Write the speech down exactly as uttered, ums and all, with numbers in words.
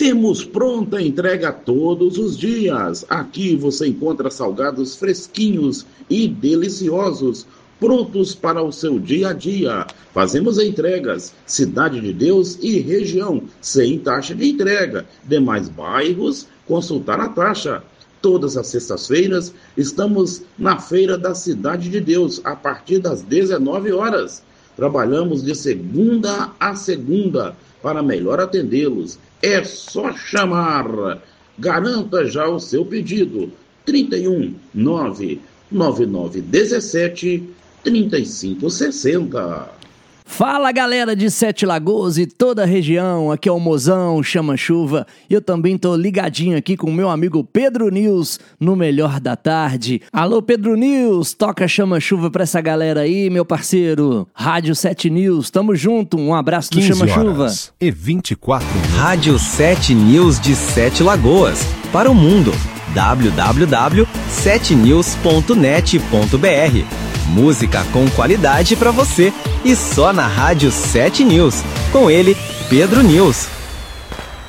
Temos pronta entrega todos os dias. Aqui você encontra salgados fresquinhos e deliciosos, prontos para o seu dia a dia. Fazemos entregas, Cidade de Deus e região, sem taxa de entrega. Demais bairros, consultar a taxa. Todas as sextas-feiras estamos na Feira da Cidade de Deus, a partir das dezenove horas. Trabalhamos de segunda a segunda para melhor atendê-los. É só chamar. Garanta já o seu pedido. trinta e um, nove nove nove dezessete, trinta e cinco sessenta. Fala galera de Sete Lagoas e toda a região, aqui é o Mozão, Chama Chuva, e eu também tô ligadinho aqui com o meu amigo Pedro News no Melhor da Tarde. Alô Pedro News, toca Chama Chuva pra essa galera aí, meu parceiro. Rádio Sete News, tamo junto, um abraço do Chama Chuva. E vinte e quatro minutos. Rádio Sete News de Sete Lagoas, para o mundo, w w w ponto sete news ponto net ponto b r. Música com qualidade pra você e só na Rádio Sete News. Com ele, Pedro News.